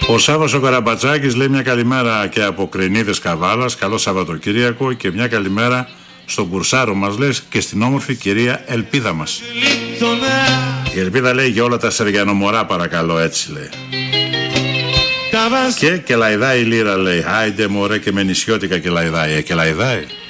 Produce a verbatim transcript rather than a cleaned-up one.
Ο Σάββας ο Καραμπατσάκης λέει μια καλημέρα και από Κρενίδες Καβάλας, καλό Σαββατοκύριακο, και μια καλημέρα στον Κουρσάρο μας λες και στην όμορφη κυρία Ελπίδα μας. Η Ελπίδα λέει για όλα τα Σεργιανομορά παρακαλώ, έτσι λέει. Και κελαϊδάει η λύρα λέει, άιντε μωρέ και με νησιώτικα κελαϊδάει, ε, κελαϊδάει.